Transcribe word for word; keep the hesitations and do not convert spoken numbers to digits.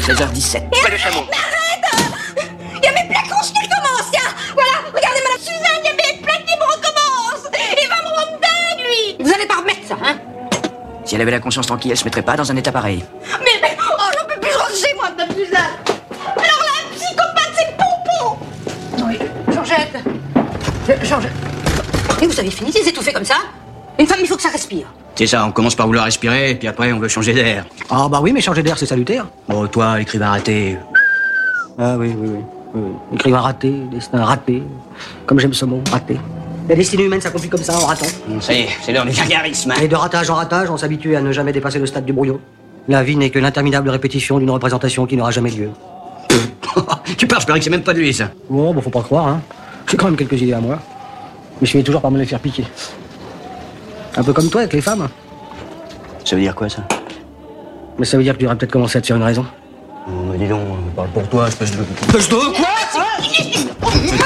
seize heures dix-sept. Pas le chameau. Arrête! Il y a mes plaques rouges qui recommencent, tiens! Voilà, regardez Madame Suzanne, il y a mes plaques qui me recommencent! Il va me rendre dingue, lui! Vous allez pas remettre ça, hein? Si elle avait la conscience tranquille, elle se mettrait pas dans un état pareil. Mais, mais, oh, j'en peux plus rentrer chez moi, Madame Suzanne! Alors là, un psychopathe, c'est pompon! Oui, Georgette! Je- Georgette! Et vous avez fini, c'est étouffé comme ça? Une femme, il faut que ça respire. C'est ça, on commence par vouloir respirer, et puis après on veut changer d'air. Ah bah oui, mais changer d'air, c'est salutaire. Bon, toi, l'écrivain raté... Ah oui, oui, oui. oui, oui. Écrivain raté, destin raté. Comme j'aime ce mot, raté. La destinée humaine s'accomplit comme ça, en ratant. Bon, ça y est, c'est l'heure du gargarisme. Hein. Et de ratage en ratage, on s'habitue à ne jamais dépasser le stade du brouillon. La vie n'est que l'interminable répétition d'une représentation qui n'aura jamais lieu. Tu parles, je parie que c'est même pas de lui, ça. Bon, bon, faut pas croire, hein. J'ai quand même quelques idées à moi. Mais je finis toujours par me les faire piquer. Un peu comme toi avec les femmes. Ça veut dire quoi, ça? Mais ça veut dire que tu aurais peut-être commencé à te faire une raison. Oh, dis donc, parle pour toi, espèce de... Espèce de quoi?